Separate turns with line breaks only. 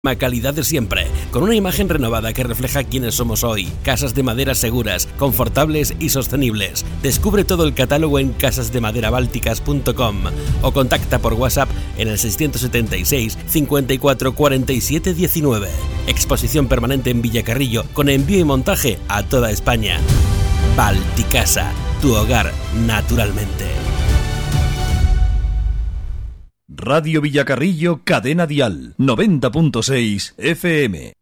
Calidad de siempre, con una imagen renovada que refleja quiénes somos hoy. Casas de madera seguras, confortables y sostenibles. Descubre todo el catálogo en casasdemaderabálticas.com o contacta por WhatsApp en el 676 54 47 19. Exposición permanente en Villacarrillo con envío y montaje a toda España. Balticasa, tu hogar naturalmente.
Radio Villacarrillo, Cadena Dial, 90.6 FM.